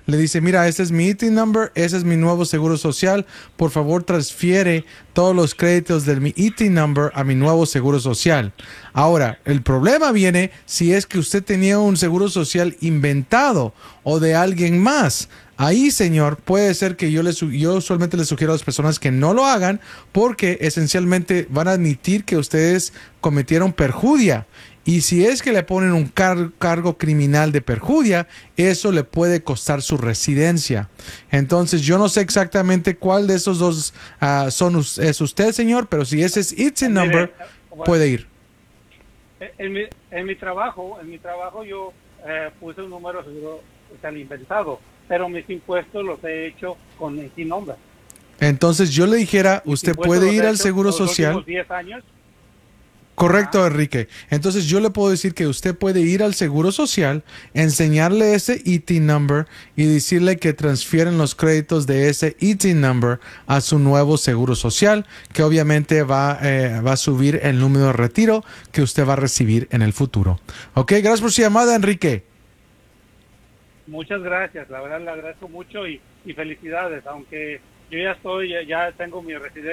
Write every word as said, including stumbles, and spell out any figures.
le dice, mira, este es mi I T I N number, ese es mi nuevo seguro social, por favor transfiere todos los créditos de mi I T I N number a mi nuevo seguro social. Ahora, el problema viene si es que usted tenía un seguro social inventado o de alguien más. Ahí, señor, puede ser que yo, le, yo usualmente le sugiero a las personas que no lo hagan porque esencialmente van a admitir que ustedes cometieron perjudia. Y si es que le ponen un car cargo criminal de perjudia, eso le puede costar su residencia. Entonces, yo no sé exactamente cuál de esos dos uh, son es usted, señor, pero si ese es I T I N Mire, number, bueno, puede ir. en mi, en mi trabajo, en mi trabajo yo eh, puse un número seguro tan inventado, pero mis impuestos los he hecho con I T I N number. Entonces, yo le dijera, Mis usted impuestos puede los ir he al hecho Seguro los Social. últimos diez años. Correcto, Ajá. Enrique. Entonces yo le puedo decir que usted puede ir al Seguro Social, enseñarle ese I T I N number y decirle que transfieren los créditos de ese I T I N number a su nuevo Seguro Social, que obviamente va, eh, va a subir el número de retiro que usted va a recibir en el futuro. Ok, gracias por su llamada, Enrique. Muchas gracias, la verdad le agradezco mucho y, y felicidades, aunque yo ya estoy, ya, ya tengo mi residencia.